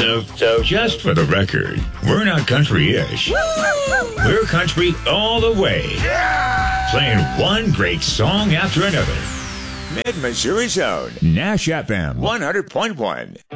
So just for the record, we're not country-ish. We're country all the way. Playing one great song after another. Mid-Missouri Zone, Nash FM 100.1.